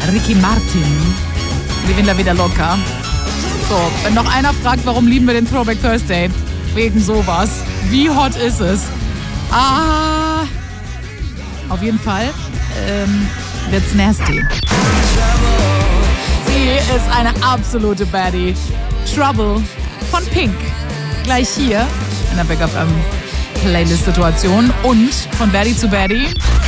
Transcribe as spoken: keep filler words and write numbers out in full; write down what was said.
Ricky Martin. Living la vida loca. So, wenn noch einer fragt, warum lieben wir den Throwback Thursday? Wegen sowas. Wie hot ist es? Ah, auf jeden Fall ähm, wird's nasty. Sie ist eine absolute Baddie. Trouble von Pink. Gleich hier in der Backup ähm, Playlist-Situation. Und von Baddie zu Baddie